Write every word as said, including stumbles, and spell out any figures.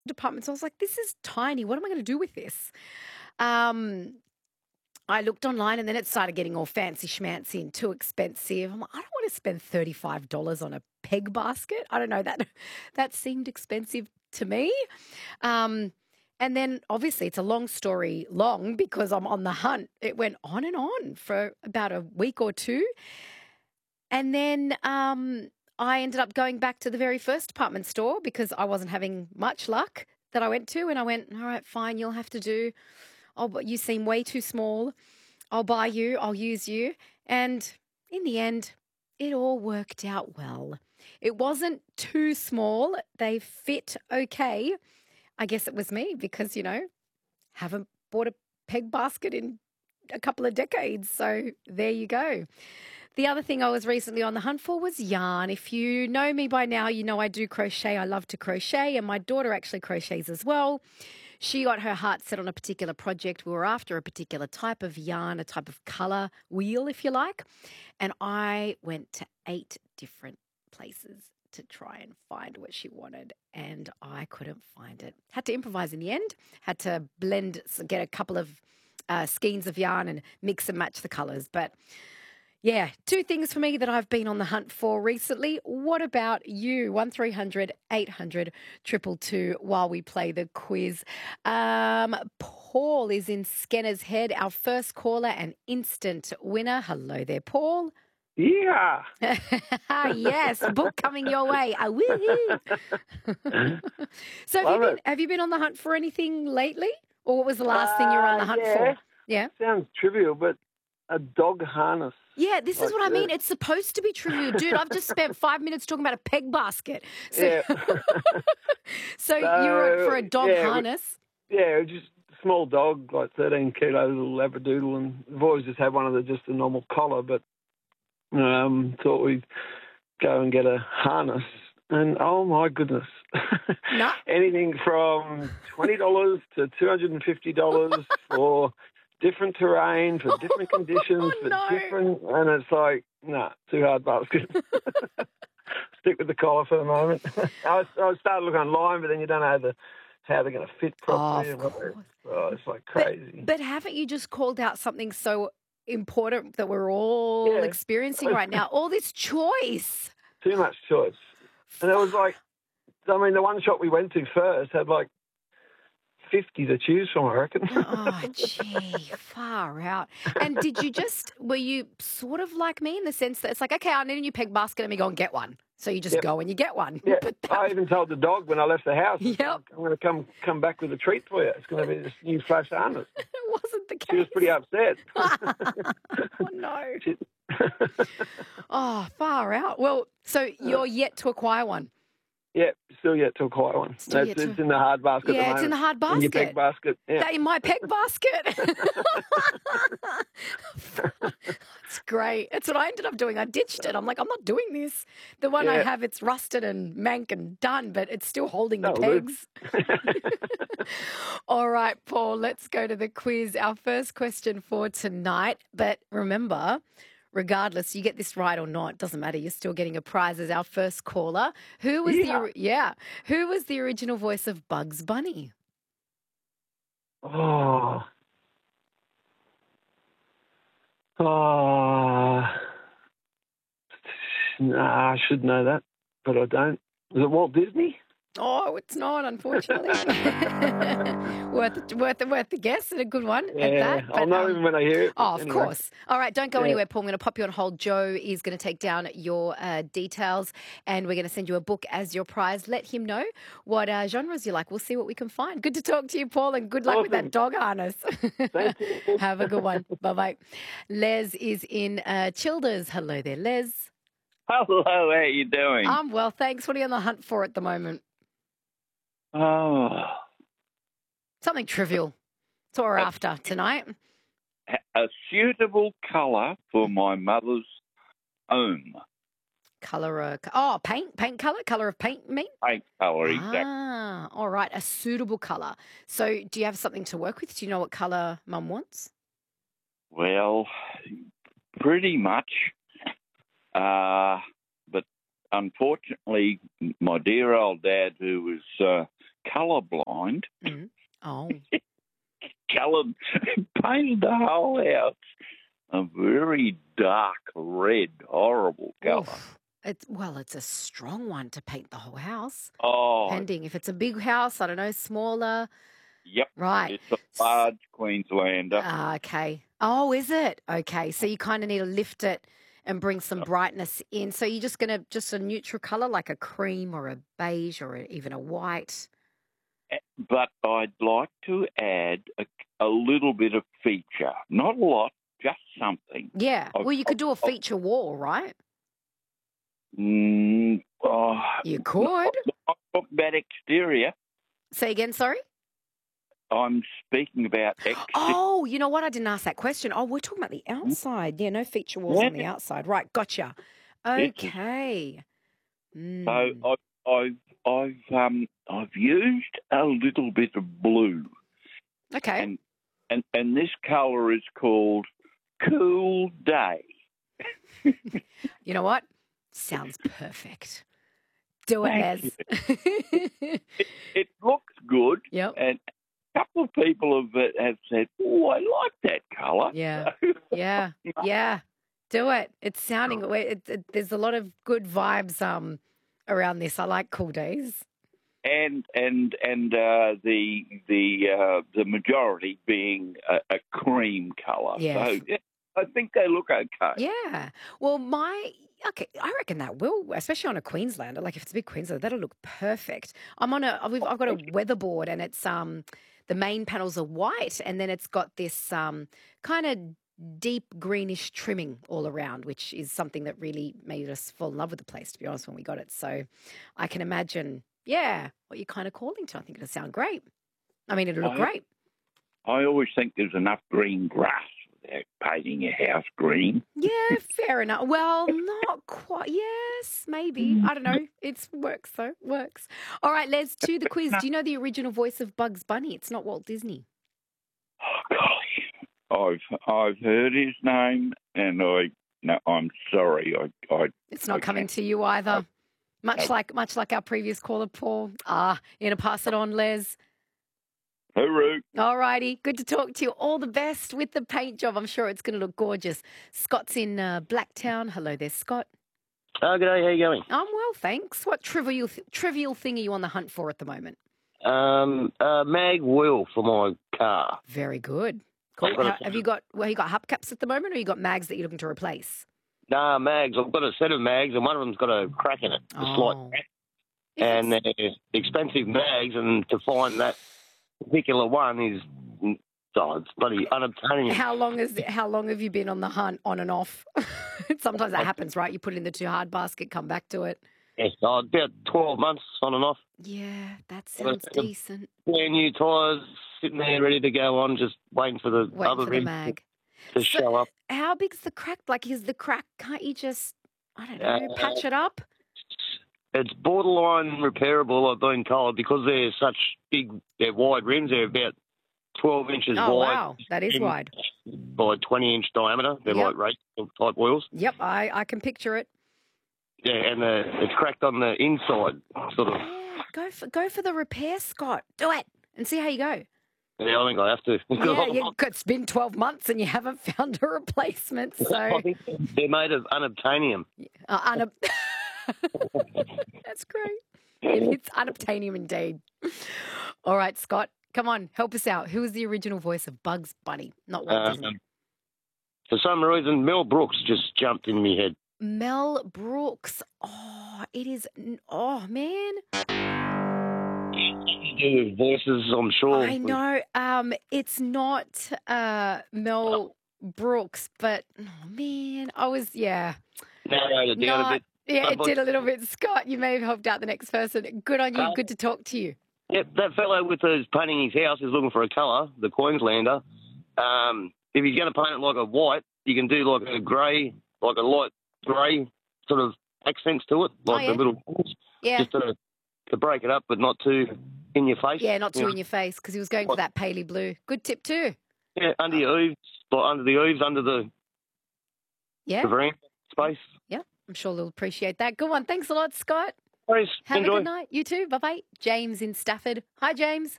department store. I was like, this is tiny. What am I going to do with this? Um, I looked online and then it started getting all fancy schmancy and too expensive. I'm like, I don't want to spend thirty-five dollars on a peg basket. I don't know, that that seemed expensive to me. Um, and then obviously it's a long story long because I'm on the hunt. It went on and on for about a week or two. And then um, I ended up going back to the very first department store because I wasn't having much luck that I went to. And I went, all right, fine, you'll have to do. Oh, but you seem way too small. I'll buy you. I'll use you. And in the end, it all worked out well. It wasn't too small. They fit okay. I guess it was me because, you know, haven't bought a peg basket in a couple of decades. So there you go. The other thing I was recently on the hunt for was yarn. If you know me by now, you know I do crochet. I love to crochet, and my daughter actually crochets as well. She got her heart set on a particular project. We were after a particular type of yarn, a type of colour wheel, if you like. And I went to eight different places to try and find what she wanted, and I couldn't find it. Had to improvise in the end, had to blend, get a couple of uh, skeins of yarn and mix and match the colours. But yeah, two things for me that I've been on the hunt for recently. What about you? one three hundred eight hundred two two two while we play the quiz. Um, Paul is in Skenner's Head, our first caller and instant winner. Hello there, Paul. Yeah. Yes, book coming your way. Ah, woohoo. So have you, been, have you been on the hunt for anything lately? Or what was the last uh, thing you were on the hunt yeah. for? Yeah. Sounds trivial, but a dog harness. Yeah, this like is what I mean. this. It's supposed to be trivial. Dude, I've just spent five minutes talking about a peg basket. So, yeah. so, so you were for a dog yeah, harness? Yeah, just a small dog, like thirteen kilo, little Labradoodle, and I've always just had one of the just a normal collar, but um, thought we'd go and get a harness. And, oh, my goodness, no. anything from twenty dollars to two hundred fifty dollars for different terrain, for different conditions, oh, for no. different, and it's like, no, nah, too hard basket. Stick with the collar for the moment. I, I started looking online, but then you don't know the, how they're going to fit properly. Oh, of course. Oh, it's like crazy. But, but haven't you just called out something so important that we're all yeah. experiencing right now? All this choice. Too much choice. And it was like, I mean, the one shop we went to first had like fifty to choose from, I reckon. Oh, gee, far out. And did you just, were you sort of like me in the sense that it's like, okay, I need a new peg basket, let me go and get one. So you just yep. go and you get one. Yeah, that... I even told the dog when I left the house, yep. I'm going to come come back with a treat for you. It's going to be this new flash harness. It wasn't the case. She was pretty upset. Oh, no. Oh, far out. Well, so you're yet to acquire one. Yeah, still yet to acquire one. Still That's, to... It's in the hard basket. Yeah, at the it's in the hard basket. In your peg basket. Yeah. That in my peg basket. It's great. That's what I ended up doing. I ditched it. I'm like, I'm not doing this. The one yeah. I have, it's rusted and mank and done, but it's still holding the That'll pegs. All right, Paul, let's go to the quiz. Our first question for tonight. But remember, regardless, you get this right or not, doesn't matter. You're still getting a prize as our first caller. Who was yeah. the yeah? Who was the original voice of Bugs Bunny? Oh, oh, nah, I should know that, but I don't. Is it Walt Disney? Oh, it's not, unfortunately. worth, worth, worth the guess and a good one yeah, at that. I'll know um, even when I hear it. Oh, of anyway. course. All right, don't go yeah. anywhere, Paul. I'm going to pop you on hold. Joe is going to take down your uh, details and we're going to send you a book as your prize. Let him know what uh, genres you like. We'll see what we can find. Good to talk to you, Paul, and good luck awesome. with that dog harness. Thank you. Have a good one. Bye-bye. Les is in uh, Childers. Hello there, Les. Hello, how are you doing? I'm well, thanks. What are you on the hunt for at the moment? Oh. Something trivial. That's what we're after tonight. A suitable colour for my mother's home. Colour of... Oh, paint? Paint colour? Colour of paint, mean? Paint colour, exactly. Ah, all right. A suitable colour. So do you have something to work with? Do you know what colour Mum wants? Well, pretty much. Uh, but unfortunately, my dear old dad, who was uh, colourblind, Mm. Oh, coloured, painted the whole house a very dark red, horrible colour. oof. It's well, it's a strong one to paint the whole house. Oh, Depending if it's a big house, I don't know, smaller. yep. Right. It's a large Queenslander. Ah, okay. Oh, is it? Okay. So you kind of need to lift it and bring some brightness in. So you're just going to, just a neutral colour like a cream or a beige or a, even a white. But I'd like to add a, a little bit of feature. Not a lot, just something. Yeah. I've- Well, you could do a I've- feature wall, right? Mm, oh, You could. not talk about exterior. Say again, sorry? I'm speaking about exterior. Oh, you know what? I didn't ask that question. Oh, we're talking about the outside. Yeah, no feature walls on the Yeah. outside. Right, gotcha. Yes. Okay. Mm. So I, I've I've um I've used a little bit of blue, Okay. and and and this colour is called Cool Day. You know what? Sounds perfect. Do it, Thank Les. It looks good, Yep. and a couple of people have have said, "Oh, I like that colour." Yeah. Yeah. Yeah. Do it. It's sounding. It, it, there's a lot of good vibes um around this. I like cool days. and and and uh, the the uh, the majority being a, a cream colour. Yes. So yeah, I think they look okay. Yeah. Well, my okay, I reckon that will, especially on a Queenslander. Like if it's a big Queenslander, that'll look perfect. I'm on a. We've, I've got a weatherboard, and it's um the main panels are white, and then it's got this um kind of deep greenish trimming all around, which is something that really made us fall in love with the place, to be honest, when we got it. So I can imagine, yeah, what you're kind of calling to. I think it'll sound great. I mean, it'll look I- great. I always think there's enough green grass without painting your house green. Yeah, fair enough. Well, not quite. Yes, maybe. I don't know. It works, though. Works. All right, Les, to the quiz. Do you know the original voice of Bugs Bunny? It's not Walt Disney. Oh, golly. I've I've heard his name, and I no, I'm sorry. I I It's not Okay. coming to you either. Much No. like much like our previous caller, Paul. Ah, you're going to pass it on, Les. hooroo. All righty. Good to talk to you. All the best with the paint job. I'm sure it's going to look gorgeous. Scott's in uh, Blacktown. Hello there, Scott. Oh, g'day. How you going? I'm well, thanks. What trivial trivial thing are you on the hunt for at the moment? Um, uh, mag wheel for my car. Very good. Cool. I've got a- How- have you got well, you got hubcaps at the moment, or you got mags that you're looking to replace? Nah, mags. I've got a set of mags, and one of them's got a crack in it, a slight Oh. crack. If And it's- they're expensive mags, and to find that particular one is, mm, oh, it's bloody unobtainium. how long is how long have you been on the hunt, on and off? Sometimes that happens, right? You put it in the too hard basket, come back to it. Yes, oh, about twelve months on and off. Yeah, that Well, sounds um, decent. Brand new tyres, sitting there ready to go on, just waiting for the Waiting other for the rim mag. to So- show up. How big's the crack? Like, is the crack? Can't you just, I don't know, Uh, patch it up? It's borderline repairable, I've been told, because they're such big, they're wide rims. They're about twelve inches Oh wide wow, that is in- wide. by twenty inch diameter. They're Yep. like race type wheels. Yep, I I can picture it. Yeah, and the, it's cracked on the inside, sort of. Yeah, go for go for the repair, Scott. Do it and see how you go. Yeah, I think I have to. Yeah, you, it's been twelve months and you haven't found a replacement. So I think they're made of unobtainium. uh, unob- that's great. It's unobtainium indeed. All right, Scott, come on, help us out. Who is the original voice of Bugs Bunny? Not Walt Disney. Um, for some reason, Mel Brooks just jumped in my head. Mel Brooks. Oh, it is. Oh man, Do with voices, I'm sure. I know. Um, it's not uh Mel Brooks, but oh man, I was yeah. Narrowed it down Not- a bit. Yeah, it did a little bit. Scott, you may have helped out the next person. Good on you. Uh, Good to talk to you. Yep, that fellow with his painting his house is looking for a colour, the Queenslander. Um, if he's going to paint it like a white, you can do like a grey, like a light grey sort of accents to it, like Oh, yeah. the little balls, Yeah. just to, to break it up, but not too in your face. Yeah, not too You know, in your face because he was going for that paley blue. Good tip too. Yeah, under your eaves, like under the eaves, under the, Yeah, the veranda space. I'm sure they'll appreciate that. Good one. Thanks a lot, Scott. worries. Have Enjoy. a good night. You too. Bye-bye. James in Stafford. Hi, James.